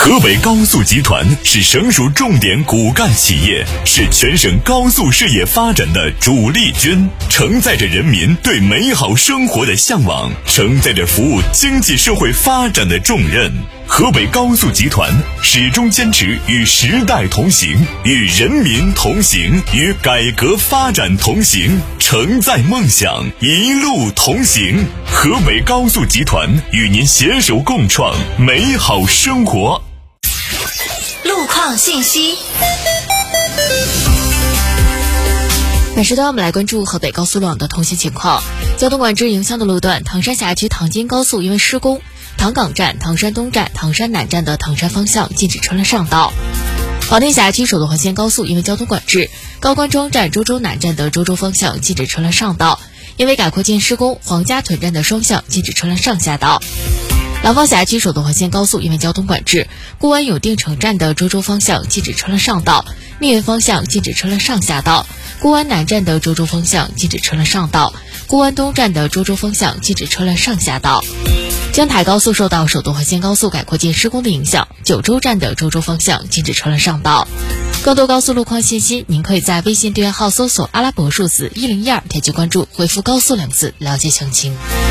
河北高速集团是省属重点骨干企业，是全省高速事业发展的主力军，承载着人民对美好生活的向往，承载着服务经济社会发展的重任。河北高速集团始终坚持与时代同行，与人民同行，与改革发展同行，承载梦想，一路同行。河北高速集团与您携手共创美好生活。 路况信息。 本时段我们来关注河北高速路网的通行情况。交通管制影响的路段，唐山辖区唐津高速因为施工，唐岗站、唐山东站、唐山南站的唐山方向禁止车辆上道。保定辖区首都环线高速因为交通管制，高官庄站、周州南站的周州方向禁止车辆上道，因为改扩建施工，黄家屯站的双向禁止车辆上下道。廊坊辖区首都环线高速因为交通管制，固安永定城站的周州方向禁止车辆上道，密云方向禁止车辆上下道，固安南站的周州方向禁止车辆上道，固安东站的周州方向禁止车辆上下道。江台高速受到首都环线高速改扩建施工的影响，九州站的周州方向禁止车辆上道。更多高速路况信息，您可以在微信订阅号搜索阿拉伯数字1012，点击关注，回复高速2字了解详情。